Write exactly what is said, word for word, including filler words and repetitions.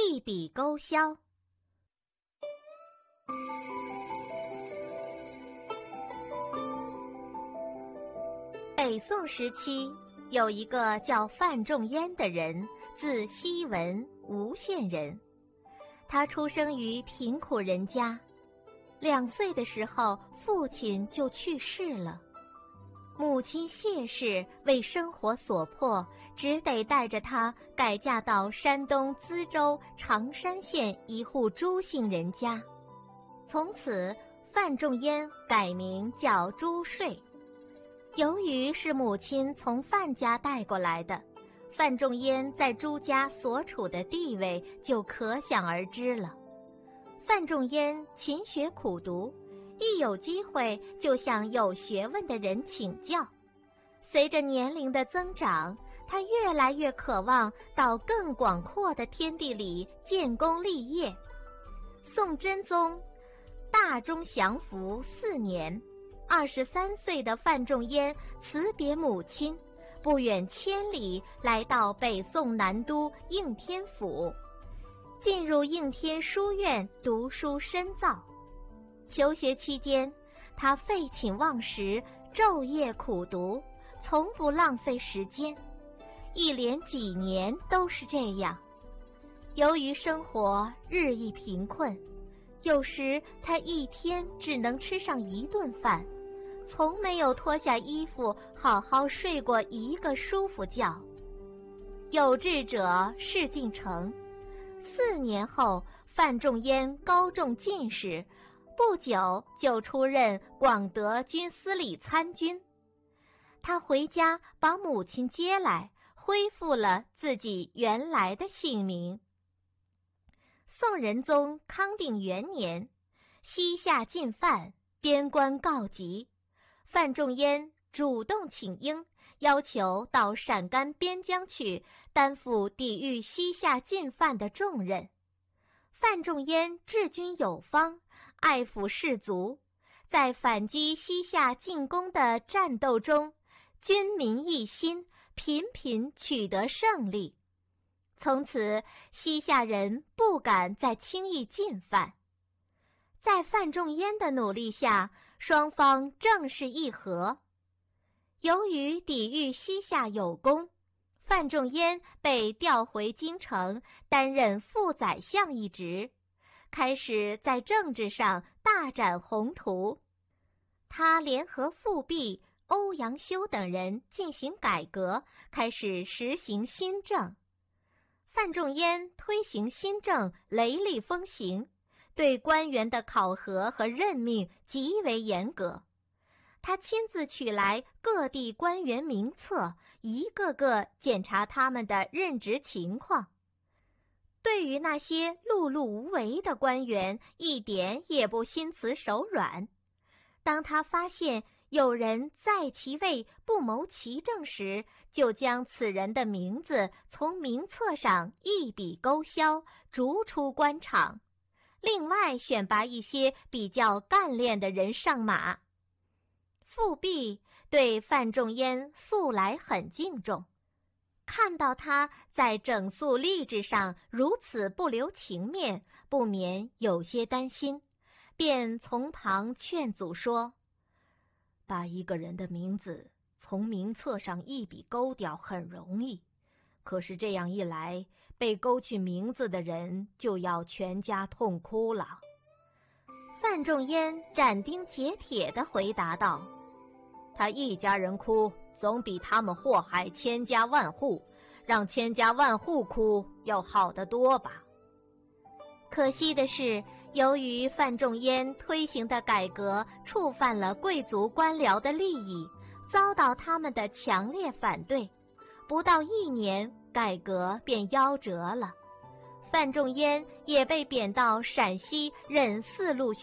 一笔勾销。北宋时期，有一个叫范仲淹的人，字希文，吴县人。他出生于贫苦人家，两岁的时候，父亲就去世了。母亲谢氏为生活所迫，只得带着他改嫁到山东资州常山县一户朱姓人家。从此，范仲淹改名叫朱税。由于是母亲从范家带过来的，范仲淹在朱家所处的地位就可想而知了。范仲淹勤学苦读，一有机会就向有学问的人请教。随着年龄的增长，他越来越渴望到更广阔的天地里建功立业。宋真宗大中祥符四年，二十三岁的范仲淹辞别母亲，不远千里来到北宋南都应天府，进入应天书院读书深造。求学期间，他废寝忘食，昼夜苦读，从不浪费时间，一连几年都是这样。由于生活日益贫困，有时他一天只能吃上一顿饭，从没有脱下衣服好好睡过一个舒服觉。有志者事竟成，四年后，范仲淹高中进士，不久就出任广德军司礼参军。他回家把母亲接来，恢复了自己原来的姓名。宋仁宗康定元年，西夏进犯，边关告急，范仲淹主动请缨，要求到陕甘边疆去担负抵御西夏进犯的重任。范仲淹治军有方，爱抚士卒，在反击西夏进攻的战斗中，军民一心，频频取得胜利。从此，西夏人不敢再轻易进犯。在范仲淹的努力下，双方正式议和。由于抵御西夏有功，范仲淹被调回京城，担任副宰相一职，开始在政治上大展宏图。他联合富弼、欧阳修等人进行改革，开始实行新政。范仲淹推行新政雷厉风行，对官员的考核和任命极为严格。他亲自取来各地官员名册，一个个检查他们的任职情况。对于那些碌碌无为的官员，一点也不心慈手软。当他发现有人在其位不谋其政时，就将此人的名字从名册上一笔勾销，逐出官场。另外选拔一些比较干练的人上马。富弼对范仲淹素来很敬重，看到他在整肃吏治上如此不留情面，不免有些担心，便从旁劝阻说：把一个人的名字从名册上一笔勾掉很容易，可是这样一来，被勾去名字的人就要全家痛哭了。范仲淹斩钉截铁地回答道：他一家人哭，总比他们祸害千家万户，让千家万户哭要好得多吧。可惜的是，由于范仲淹推行的改革触犯了贵族官僚的利益，遭到他们的强烈反对，不到一年，改革便夭折了。范仲淹也被贬到陕西任四路